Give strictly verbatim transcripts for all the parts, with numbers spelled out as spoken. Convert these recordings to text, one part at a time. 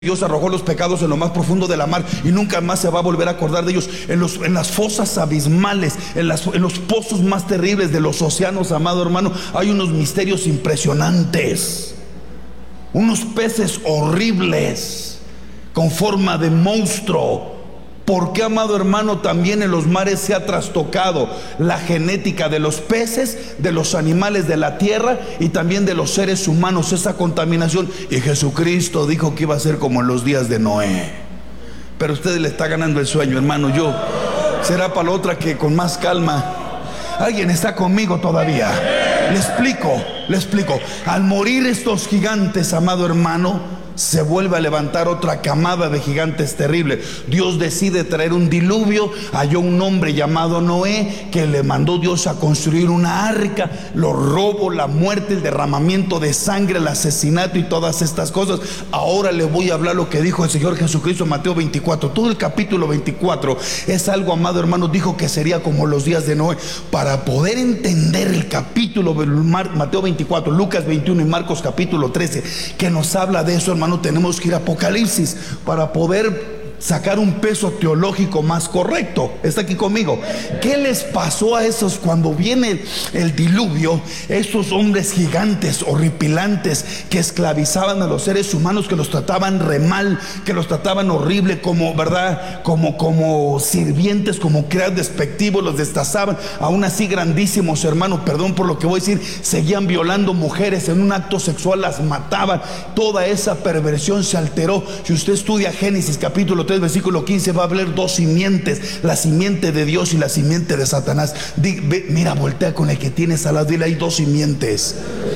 Dios arrojó los pecados en lo más profundo de la mar y nunca más se va a volver a acordar de ellos. En, los, en las fosas abismales, en, las, en los pozos más terribles de los océanos, amado hermano, hay unos misterios impresionantes. Unos peces horribles con forma de monstruo. ¿Por qué, amado hermano, también en los mares se ha trastocado la genética de los peces, de los animales de la tierra y también de los seres humanos, esa contaminación? Y Jesucristo dijo que iba a ser como en los días de Noé. Pero usted le está ganando el sueño, hermano. Yo, será para la otra que con más calma. ¿Alguien está conmigo todavía? Le explico, le explico. Al morir estos gigantes, amado hermano, se vuelve a levantar otra camada de gigantes terrible. Dios decide traer un diluvio. Halló un hombre llamado Noé, que le mandó Dios a construir una arca. Los robos, la muerte, el derramamiento de sangre, el asesinato y todas estas cosas. Ahora le voy a hablar lo que dijo el Señor Jesucristo en Mateo veinticuatro. Todo el capítulo veinticuatro es algo, amado hermano, dijo que sería como los días de Noé. Para poder entender el capítulo de Mateo veinticuatro, Lucas veintiuno y Marcos capítulo trece, que nos habla de eso, hermano, tenemos que ir a Apocalipsis para poder sacar un peso teológico más correcto. ¿Está aquí conmigo? ¿Qué les pasó a esos cuando viene el, el diluvio? Esos hombres gigantes, horripilantes, que esclavizaban a los seres humanos, que los trataban re mal, que los trataban horrible, como, ¿verdad? Como, como sirvientes, como creados despectivos, los destazaban. Aún así, grandísimos hermanos, perdón por lo que voy a decir, seguían violando mujeres, en un acto sexual las mataban. Toda esa perversión se alteró. Si usted estudia Génesis capítulo tres, versículo quince, va a haber dos simientes: la simiente de Dios y la simiente de Satanás. Dí, ve, mira, voltea con el que tienes al lado, dile: hay dos simientes.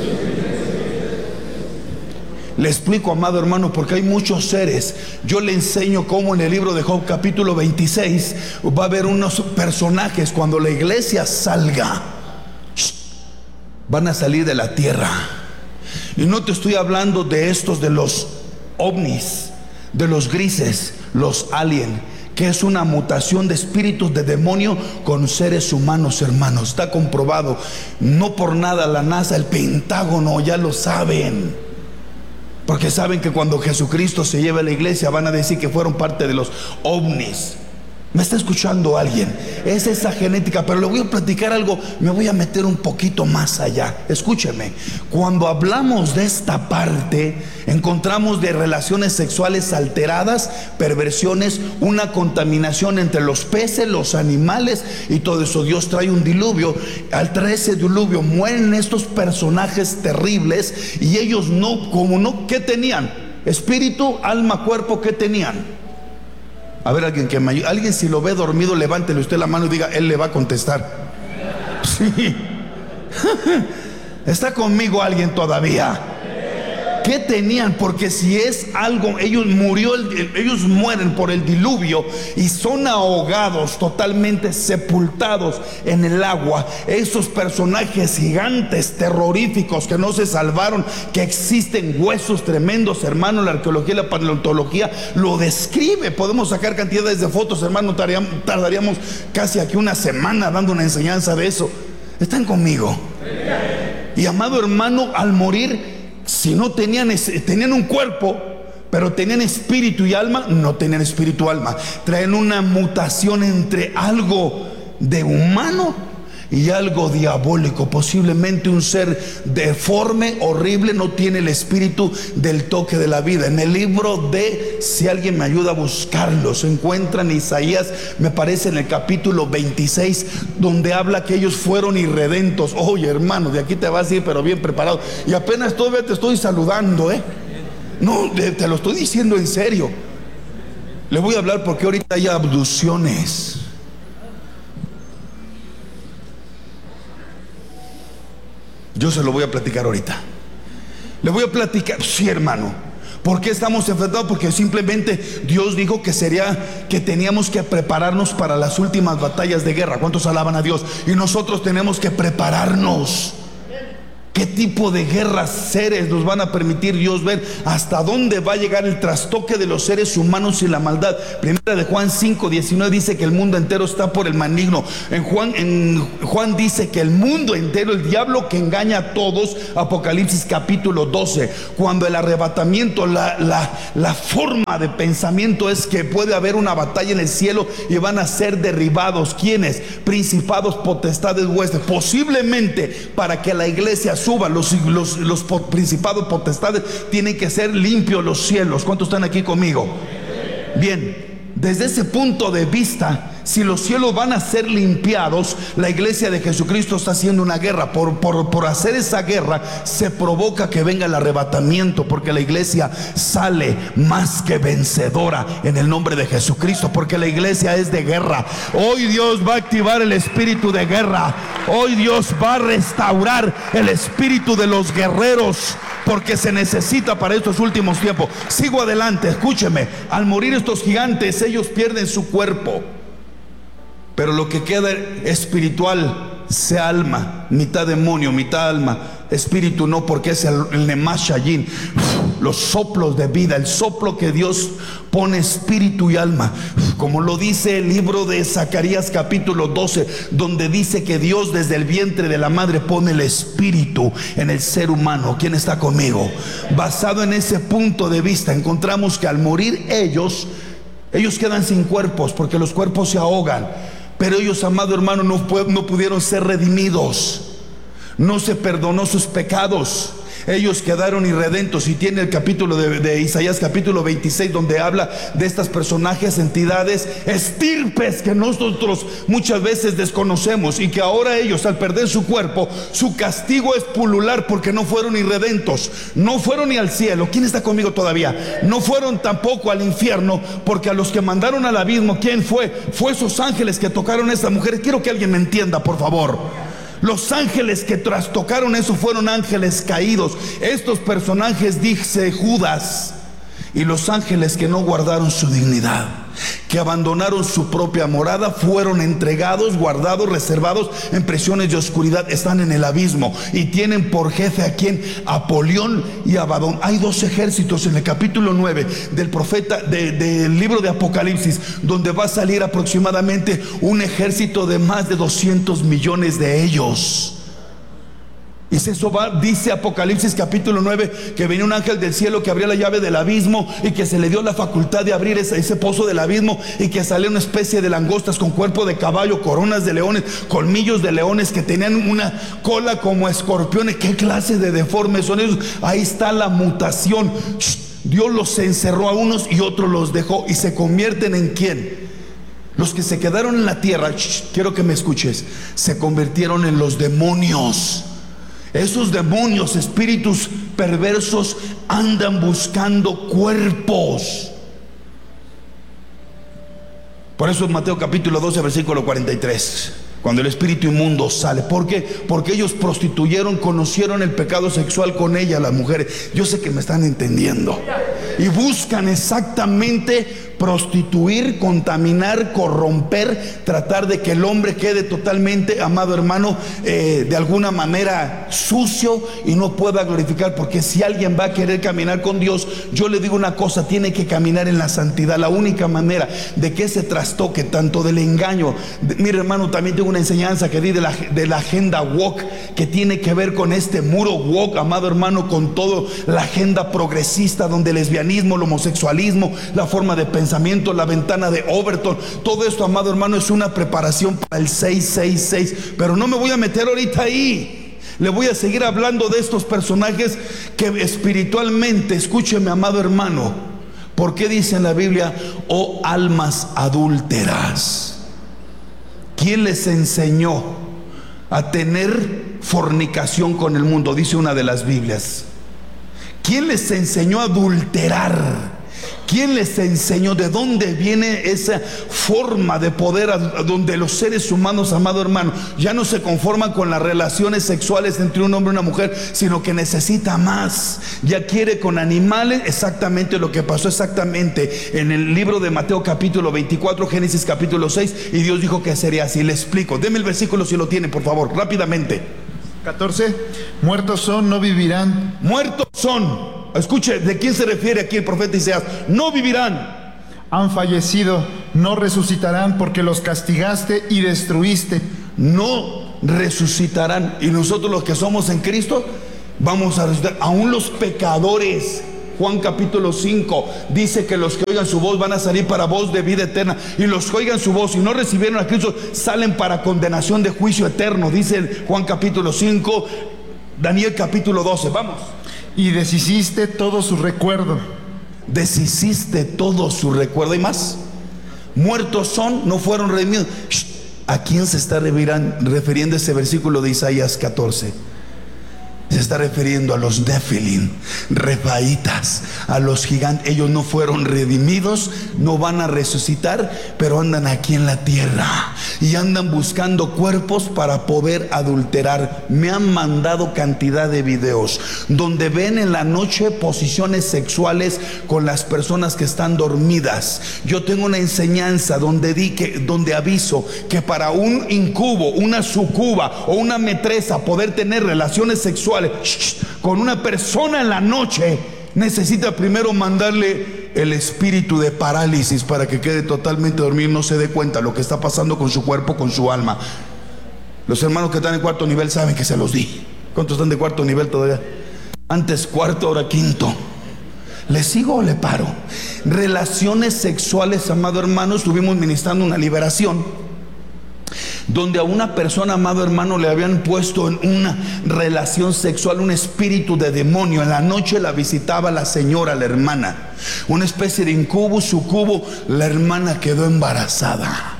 Le explico, amado hermano, porque hay muchos seres. Yo le enseño cómo en el libro de Job capítulo veintiséis va a haber unos personajes. Cuando la iglesia salga, van a salir de la tierra. Y no te estoy hablando de estos, de los ovnis, de los grises, los alien, que es una mutación de espíritus de demonio con seres humanos, hermanos. Está comprobado. No por nada la NASA, el Pentágono, ya lo saben, porque saben que cuando Jesucristo se lleve a la iglesia van a decir que fueron parte de los ovnis. ¿Me está escuchando alguien? Es esa genética. Pero le voy a platicar algo, me voy a meter un poquito más allá. Escúcheme. Cuando hablamos de esta parte, encontramos de relaciones sexuales alteradas, perversiones, una contaminación entre los peces, los animales y todo eso. Dios trae un diluvio. Al traer ese diluvio mueren estos personajes terribles. Y ellos no, como no, ¿qué tenían? Espíritu, alma, cuerpo, ¿qué tenían? A ver, alguien que me ayude. Alguien, si lo ve dormido, levántele usted la mano y diga: él le va a contestar. Sí. ¿Está conmigo alguien todavía? ¿Qué tenían? Porque si es algo, ellos murió, el, ellos mueren por el diluvio y son ahogados, totalmente sepultados en el agua. Esos personajes gigantes, terroríficos, que no se salvaron, que existen, huesos tremendos, hermano. La arqueología y la paleontología lo describe. Podemos sacar cantidades de fotos, hermano. Tardaríamos casi aquí una semana dando una enseñanza de eso. ¿Están conmigo? Y, amado hermano, al morir, si no tenían, tenían un cuerpo, pero tenían espíritu y alma, no tenían espíritu y alma. Traen una mutación entre algo de humano y algo diabólico. Posiblemente un ser deforme, horrible, no tiene el espíritu del toque de la vida. En el libro de, si alguien me ayuda a buscarlo, se encuentra en Isaías, me parece en el capítulo veintiséis, donde habla que ellos fueron irredentos. Oye, hermano, de aquí te vas a ir pero bien preparado. Y apenas todavía te estoy saludando, ¿eh? No, te lo estoy diciendo en serio. Le voy a hablar porque ahorita hay abducciones. Yo se lo voy a platicar ahorita. Le voy a platicar, sí, hermano. ¿Por qué estamos enfrentados? Porque simplemente Dios dijo que sería, que teníamos que prepararnos para las últimas batallas de guerra. ¿Cuántos alaban a Dios? Y nosotros tenemos que prepararnos. ¿Qué tipo de guerras seres nos van a permitir Dios ver? ¿Hasta dónde va a llegar el trastoque de los seres humanos y la maldad? Primera de Juan cinco diecinueve dice que el mundo entero está por el maligno. En Juan, en Juan dice que el mundo entero, el diablo que engaña a todos. Apocalipsis capítulo doce. Cuando el arrebatamiento, la, la, la forma de pensamiento es que puede haber una batalla en el cielo y van a ser derribados. ¿Quiénes? Principados, potestades, huestes. Posiblemente para que la iglesia suba, los, los, los principados, potestades, tienen que ser limpios los cielos. ¿Cuántos están aquí conmigo? Bien, desde ese punto de vista, si los cielos van a ser limpiados, la iglesia de Jesucristo está haciendo una guerra. Por, por, por hacer esa guerra se provoca que venga el arrebatamiento, porque la iglesia sale más que vencedora en el nombre de Jesucristo, porque la iglesia es de guerra. Hoy Dios va a activar el espíritu de guerra. Hoy Dios va a restaurar el espíritu de los guerreros, porque se necesita para estos últimos tiempos. Sigo adelante, escúcheme. Al morir estos gigantes, ellos pierden su cuerpo, pero lo que queda espiritual se alma, mitad demonio, mitad alma. Espíritu no, porque es el, el Nemashayin, los soplos de vida, el soplo que Dios pone espíritu y alma, como lo dice el libro de Zacarías capítulo doce, donde dice que Dios desde el vientre de la madre pone el espíritu en el ser humano. ¿Quién está conmigo? Basado en ese punto de vista, encontramos que al morir ellos, ellos quedan sin cuerpos, porque los cuerpos se ahogan. Pero ellos, amado hermano, no, no pudieron ser redimidos. No se perdonó sus pecados. Ellos quedaron irredentos. Y tiene el capítulo de, de Isaías capítulo veintiséis, donde habla de estas personajes, entidades, estirpes que nosotros muchas veces desconocemos, y que ahora ellos, al perder su cuerpo, su castigo es pulular, porque no fueron irredentos. No fueron ni al cielo. ¿Quién está conmigo todavía? No fueron tampoco al infierno, porque a los que mandaron al abismo, ¿quién fue? Fue esos ángeles que tocaron a esta mujer. Quiero que alguien me entienda, por favor. Los ángeles que trastocaron eso fueron ángeles caídos. Estos personajes, dice Judas, y los ángeles que no guardaron su dignidad, que abandonaron su propia morada, fueron entregados, guardados, reservados en prisiones de oscuridad. Están en el abismo y tienen por jefe a quien, Apolión y Abadón. Hay dos ejércitos en el capítulo nueve del profeta de, del libro de Apocalipsis, donde va a salir aproximadamente un ejército de más de doscientos millones de ellos. Y eso va, dice Apocalipsis capítulo nueve, que venía un ángel del cielo que abría la llave del abismo, y que se le dio la facultad de abrir ese, ese pozo del abismo, y que salió una especie de langostas con cuerpo de caballo, coronas de leones, colmillos de leones, que tenían una cola como escorpiones. ¿Qué clase de deformes son esos? Ahí está la mutación. Dios los encerró a unos y otros los dejó, y se convierten en ¿quién? Los que se quedaron en la tierra, quiero que me escuches, se convirtieron en los demonios. Esos demonios, espíritus perversos, andan buscando cuerpos. Por eso en Mateo capítulo doce, versículo cuarenta y tres, cuando el espíritu inmundo sale, ¿por qué? Porque ellos prostituyeron, conocieron el pecado sexual con ella, las mujeres. Yo sé que me están entendiendo. Y buscan exactamente prostituir, contaminar, corromper, tratar de que el hombre quede totalmente, amado hermano, eh, de alguna manera sucio y no pueda glorificar. Porque si alguien va a querer caminar con Dios, yo le digo una cosa: tiene que caminar en la santidad. La única manera de que ese trastoque tanto del engaño, de, mire hermano, también tengo una enseñanza que di de la, de la agenda woke, que tiene que ver con este muro woke, amado hermano, con todo la agenda progresista, donde el lesbianismo, el homosexualismo, la forma de pensar, la ventana de Overton, todo esto, amado hermano, es una preparación para el seiscientos sesenta y seis. Pero no me voy a meter ahorita ahí. Le voy a seguir hablando de estos personajes que espiritualmente, escúcheme, amado hermano, ¿por qué dice en la Biblia, oh almas adúlteras? ¿Quién les enseñó a tener fornicación con el mundo? Dice una de las Biblias. ¿Quién les enseñó a adulterar? ¿Quién les enseñó? ¿De dónde viene esa forma de poder a, a donde los seres humanos, amado hermano, ya no se conforman con las relaciones sexuales entre un hombre y una mujer, sino que necesita más? Ya quiere con animales. Exactamente lo que pasó exactamente en el libro de Mateo capítulo veinticuatro, Génesis capítulo seis, y Dios dijo que sería así. Le explico. Deme el versículo si lo tienen, por favor, rápidamente. catorce. Muertos son, no vivirán. Muertos son. Escuche, ¿de quién se refiere aquí el profeta Isaías? No vivirán. Han fallecido, no resucitarán, porque los castigaste y destruiste. No resucitarán. Y nosotros los que somos en Cristo vamos a resucitar. Aún los pecadores. Juan capítulo cinco dice que los que oigan su voz van a salir para voz de vida eterna, y los que oigan su voz y no recibieron a Cristo salen para condenación de juicio eterno, dice Juan capítulo cinco. Daniel capítulo doce, vamos. Y deshiciste todo su recuerdo. Deshiciste todo su recuerdo. Y más, muertos son, no fueron redimidos. ¿A quién se está refiriendo ese versículo de Isaías catorce? Se está refiriendo a los Nefilim, Refaitas, a los gigantes. Ellos no fueron redimidos, no van a resucitar, pero andan aquí en la tierra y andan buscando cuerpos para poder adulterar. Me han mandado cantidad de videos donde ven en la noche posiciones sexuales con las personas que están dormidas. Yo tengo una enseñanza donde di que, donde aviso que para un incubo, una sucuba o una metresa poder tener relaciones sexuales con una persona en la noche, necesita primero mandarle el espíritu de parálisis para que quede totalmente dormido y no se dé cuenta lo que está pasando con su cuerpo, con su alma. Los hermanos que están en cuarto nivel saben que se los di. ¿Cuántos están de cuarto nivel todavía? Antes cuarto, ahora quinto. ¿Le sigo o le paro? Relaciones sexuales, amado hermano. Estuvimos ministrando una liberación donde a una persona, amado hermano, le habían puesto en una relación sexual un espíritu de demonio. En la noche la visitaba la señora, la hermana, una especie de incubo, sucubo. La hermana quedó embarazada.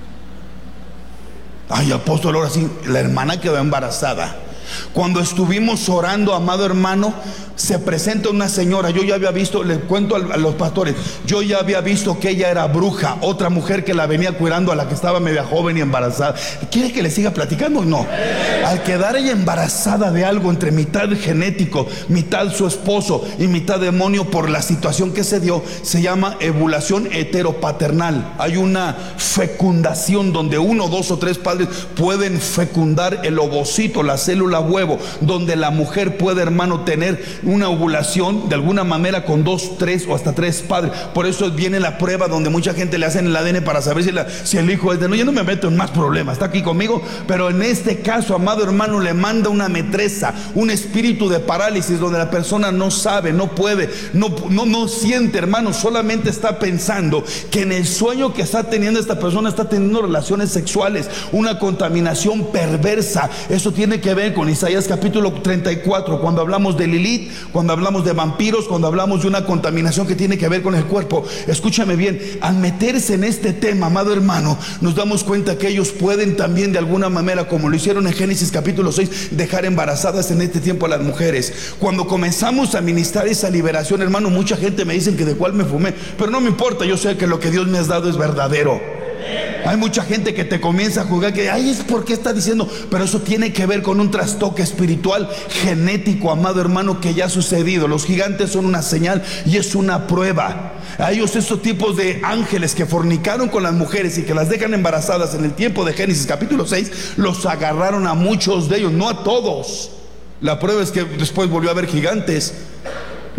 Ay, apóstol, ahora sí, la hermana quedó embarazada. Cuando estuvimos orando, amado hermano, se presenta una señora. Yo ya había visto, les cuento a los pastores, yo ya había visto que ella era bruja, otra mujer que la venía cuidando a la que estaba media joven y embarazada. ¿Quiere que le siga platicando? No. Al quedar ella embarazada de algo entre mitad genético, mitad su esposo y mitad demonio, por la situación que se dio, se llama ovulación heteropaternal. Hay una fecundación donde uno, dos o tres padres pueden fecundar el ovocito, la célula huevo, donde la mujer puede, hermano, tener una ovulación de alguna manera con dos, tres o hasta tres padres. Por eso viene la prueba donde mucha gente le hacen el A D N para saber si, la, si el hijo es de no. Yo no me meto en más problemas, está aquí conmigo. Pero en este caso, amado hermano, le manda una metresa, un espíritu de parálisis, donde la persona no sabe, no puede, no, no, no siente, hermano, solamente está pensando que en el sueño que está teniendo esta persona está teniendo relaciones sexuales, una contaminación perversa. Eso tiene que ver con Isaías capítulo treinta y cuatro, cuando hablamos de Lilith, cuando hablamos de vampiros, cuando hablamos de una contaminación que tiene que ver con el cuerpo. Escúchame bien, al meterse en este tema, amado hermano, nos damos cuenta que ellos pueden también de alguna manera, como lo hicieron en Génesis capítulo seis, dejar embarazadas en este tiempo a las mujeres. Cuando comenzamos a ministrar esa liberación, hermano, mucha gente me dice que de cuál me fumé, pero no me importa, yo sé que lo que Dios me ha dado es verdadero. Hay mucha gente que te comienza a juzgar, que ay, es porque está diciendo, pero eso tiene que ver con un trastoque espiritual genético, amado hermano, que ya ha sucedido. Los gigantes son una señal y es una prueba. A ellos, estos tipos de ángeles que fornicaron con las mujeres y que las dejan embarazadas en el tiempo de Génesis capítulo seis, los agarraron a muchos de ellos, no a todos. La prueba es que después volvió a haber gigantes